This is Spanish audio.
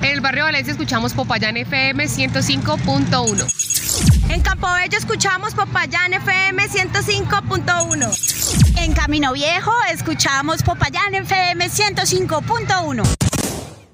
En el barrio Valencia escuchamos Popayán FM 105.1. En Campobello escuchamos Popayán FM 105.1. En Camino Viejo escuchamos Popayán FM 105.1.